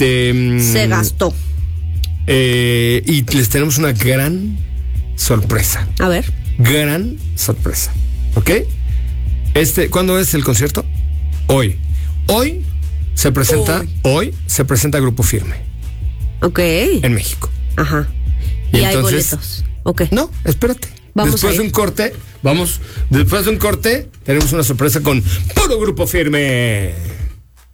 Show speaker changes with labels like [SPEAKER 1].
[SPEAKER 1] Se gastó.
[SPEAKER 2] Y les tenemos una gran sorpresa.
[SPEAKER 1] A ver.
[SPEAKER 2] Gran sorpresa. ¿Ok? ¿Cuándo es el concierto? Hoy se presenta Grupo Firme.
[SPEAKER 1] Ok.
[SPEAKER 2] En México.
[SPEAKER 1] Ajá. Y hay boletos. Ok.
[SPEAKER 2] No, espérate. Después de un corte, tenemos una sorpresa con puro Grupo Firme.